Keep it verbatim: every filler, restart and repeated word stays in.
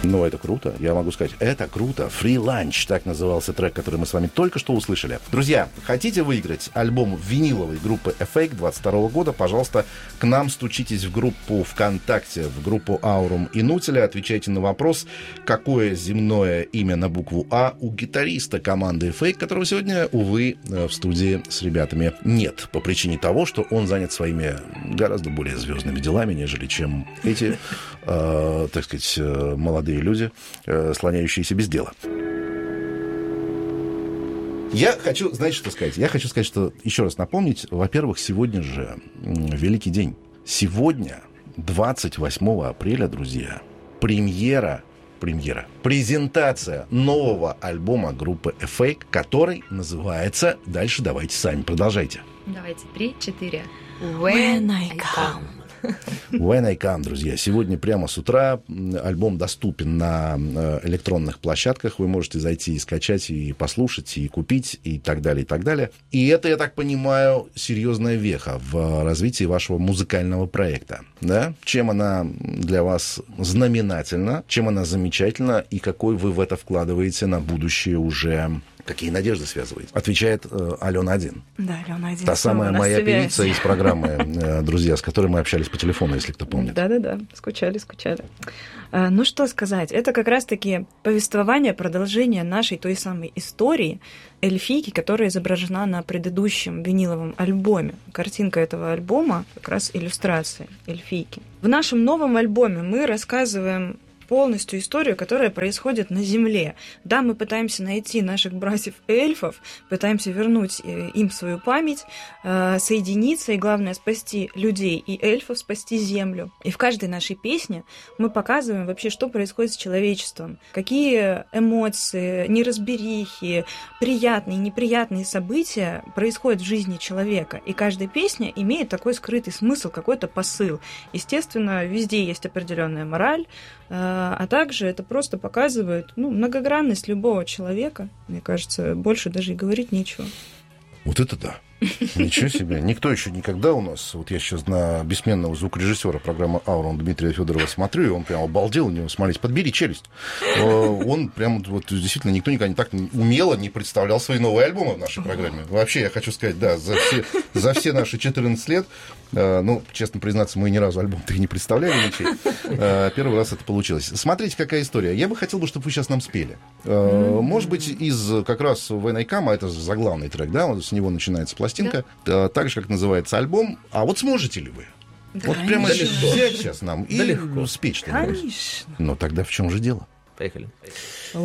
Ну, это круто. Я могу сказать, это круто. Free Lunch, так назывался трек, который мы с вами только что услышали. Друзья, хотите выиграть альбом виниловой группы Fake двадцать второго года? Пожалуйста, к нам стучитесь в группу ВКонтакте, в группу Aurum и Нутеля. Отвечайте на вопрос, какое земное имя на букву А у гитариста команды Fake, которого сегодня, увы, в студии с ребятами нет. По причине того, что он занят своими гораздо более звездными делами, нежели чем эти, э, так сказать, молодые люди, э, слоняющиеся без дела. Я хочу, знаете, что сказать? Я хочу сказать, что, еще раз напомнить, во-первых, сегодня же великий день. Сегодня, двадцать восьмого апреля, друзья, премьера, премьера, презентация нового альбома группы Fake, который называется... Дальше давайте сами продолжайте. Давайте, три, четыре. When I come. When I Come, друзья. Сегодня прямо с утра альбом доступен на электронных площадках. Вы можете зайти и скачать, и послушать, и купить, и так далее, и так далее. И это, я так понимаю, серьезная веха в развитии вашего музыкального проекта. Да? Чем она для вас знаменательна, чем она замечательна, и какой вы в это вкладываете на будущее уже... Какие надежды связываете? Отвечает э, Алена один. Да, Алена один. Та самая моя связь. певица из программы э, «Друзья», с которой мы общались по телефону, если кто помнит. Да-да-да, скучали, скучали. А, ну, что сказать, это как раз-таки повествование, продолжение нашей той самой истории эльфийки, которая изображена на предыдущем виниловом альбоме. Картинка этого альбома как раз иллюстрация эльфийки. В нашем новом альбоме мы рассказываем полностью историю, которая происходит на Земле. Да, мы пытаемся найти наших братьев-эльфов, пытаемся вернуть им свою память, соединиться и, главное, спасти людей и эльфов, спасти Землю. И в каждой нашей песне мы показываем вообще, что происходит с человечеством, какие эмоции, неразберихи, приятные, неприятные события происходят в жизни человека. И каждая песня имеет такой скрытый смысл, какой-то посыл. Естественно, везде есть определенная мораль, а также это просто показывает ну, многогранность любого человека. Мне кажется, больше даже и говорить нечего. Вот это да. Ничего себе. Никто еще никогда у нас... Вот я сейчас на бессменного звукорежиссера программы «Аурум» Дмитрия Федорова смотрю, и он прям обалдел у него. Смотрите, подбери челюсть. Он прям вот действительно никто никогда не так умело не представлял свои новые альбомы в нашей программе. Вообще, я хочу сказать, да, за все, за все наши четырнадцать лет, ну, честно признаться, мы ни разу альбом-то и не представляли ничей. Первый раз это получилось. Смотрите, какая история. Я бы хотел, чтобы вы сейчас нам спели. Может быть, из как раз «When I Come», а это заглавный трек, да, с него начинается пластинка, да. Так же, как называется альбом. А вот сможете ли вы? Да, вот прямо взять сейчас нам и да спеть что-нибудь. Конечно. Ну, тогда в чем же дело? Поехали.